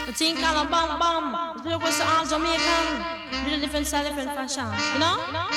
The thing called a bam bam. The was all Jamaican. With a different style, different fashion. You know?